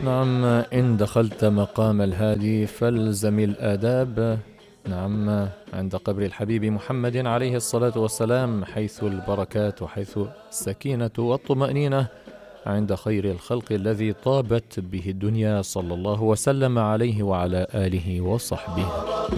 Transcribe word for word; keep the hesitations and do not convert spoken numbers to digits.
نعم، إن دخلت مقام الهادي فالزم الآداب. نعم، عند قبر الحبيب محمد عليه الصلاة والسلام، حيث البركات وحيث السكينة والطمأنينة، عند خير الخلق الذي طابت به الدنيا، صلى الله وسلم عليه وعلى آله وصحبه.